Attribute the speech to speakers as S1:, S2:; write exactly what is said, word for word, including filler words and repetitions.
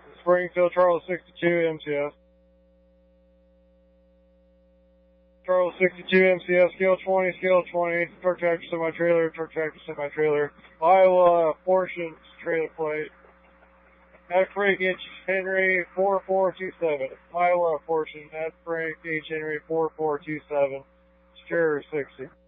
S1: Springfield, Charles sixty-two, M C S. Charles sixty-two, M C S, scale twenty, scale twenty, truck tractor, semi-trailer, truck tractor, semi-trailer. Iowa, portions, trailer plate. At Frank H. Henry, four four two seven. Iowa, portion, at Frank H. Henry, four four two seven. Sure, sixty.